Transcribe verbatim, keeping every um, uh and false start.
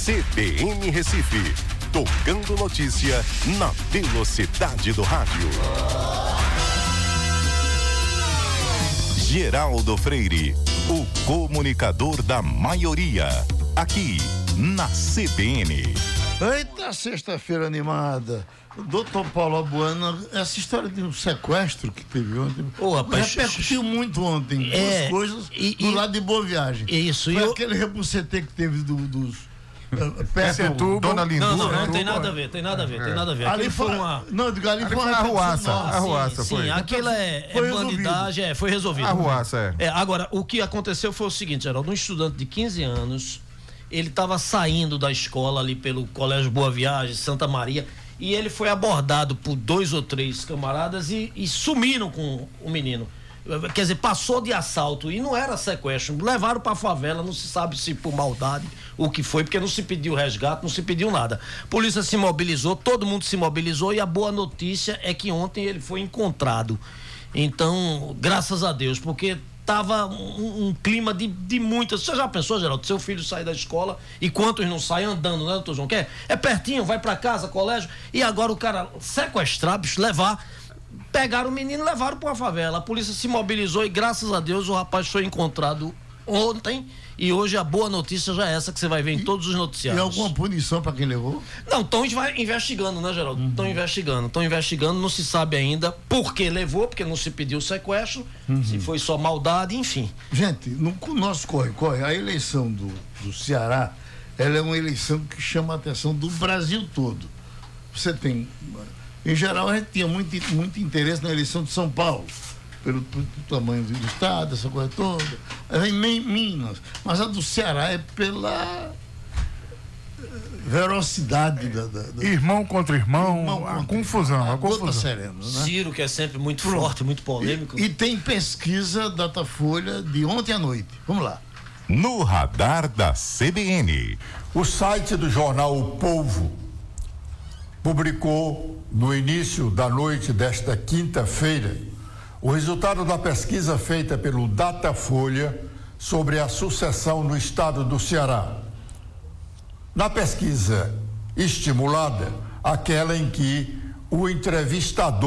C B N Recife, tocando notícia na velocidade do rádio. Geraldo Freire, o comunicador da maioria, aqui na C B N. Eita, sexta-feira animada. Doutor Paulo Abuana, essa história de um sequestro que teve ontem, oh, rapaz, repercutiu muito ontem. É, duas coisas e, do e, lado de Boa Viagem. Isso, Foi eu... aquele rebucetê que teve do, dos... Uh, perto do Dona Lindu. Não, não, não, não tem nada a ver, tem nada a ver, é. tem nada a ver. Ali foi uma... Não, digo, ali, ali foi uma arruaça, arruaça sim, foi. Sim, aquilo é, é bandidagem, é, foi resolvido. Arruaça, é. é. Agora, o que aconteceu foi o seguinte, Geraldo, um estudante de quinze anos, ele estava saindo da escola ali pelo Colégio Boa Viagem, Santa Maria, e ele foi abordado por dois ou três camaradas e, e sumiram com o menino. Quer dizer, passou de assalto e não era sequestro, levaram para a favela, não se sabe se por maldade, o que foi, porque não se pediu resgate, não se pediu nada. A polícia se mobilizou, todo mundo se mobilizou e a boa notícia é que ontem ele foi encontrado. Então, graças a Deus, porque tava um, um clima de, de muitas. Você já pensou, Geraldo, seu filho sai da escola e quantos não saem andando, né, doutor João? Quer? É pertinho, vai para casa, colégio, e agora o cara sequestrar, bicho, levar. Pegaram o menino e levaram para uma favela. A polícia se mobilizou e, graças a Deus, o rapaz foi encontrado ontem. E hoje a boa notícia já é essa que você vai ver em e, todos os noticiários. E alguma punição para quem levou? Não, estão investigando, né, Geraldo? Estão uhum. investigando, estão investigando, não se sabe ainda por que levou, porque não se pediu sequestro, uhum. se foi só maldade, enfim. Gente, no nosso corre-corre, a eleição do, do Ceará, ela é uma eleição que chama a atenção do Brasil todo. Você tem... Em geral, a gente tinha muito, muito interesse na eleição de São Paulo, pelo, pelo tamanho do estado, essa coisa toda. Em Minas. Mas a do Ceará é pela velocidade da, da, da... Irmão contra irmão, irmão a contra confusão, a, a confusão. Serena, né? Ciro, que é sempre muito Pronto. forte, muito polêmico. E, e tem pesquisa Datafolha de ontem à noite. Vamos lá. No radar da C B N. O site do jornal O Povo publicou no início da noite desta quinta-feira o resultado da pesquisa feita pelo Datafolha sobre a sucessão no estado do Ceará. Na pesquisa estimulada, aquela em que o entrevistador